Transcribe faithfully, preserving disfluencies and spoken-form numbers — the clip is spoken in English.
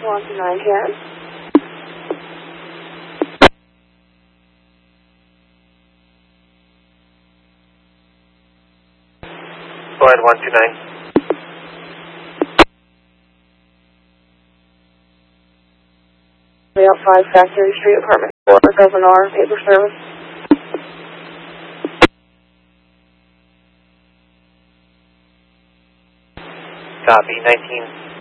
one two nine ten. Go ahead, one two nine. three oh five Factory Street, apartment four, Governor, paper service. Copy, nineteen